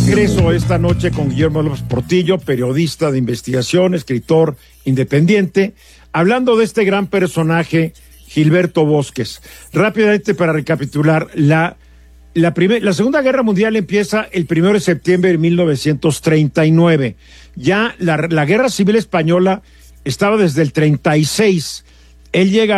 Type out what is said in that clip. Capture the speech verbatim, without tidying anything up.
regreso esta noche con Guillermo López Portillo, periodista de investigación, escritor independiente, hablando de este gran personaje, Gilberto Bosques. Rápidamente para recapitular, la, la, primer, la Segunda Guerra Mundial empieza el primero de septiembre de mil novecientos treinta y nueve. Ya la, la Guerra Civil Española estaba desde el treinta y seis. Él llega